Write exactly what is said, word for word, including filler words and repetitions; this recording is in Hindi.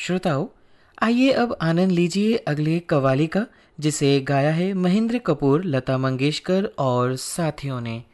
श्रोताओं, आइए अब आनंद लीजिए अगले कव्वाली का, जिसे गाया है महेंद्र कपूर, लता मंगेशकर और साथियों ने।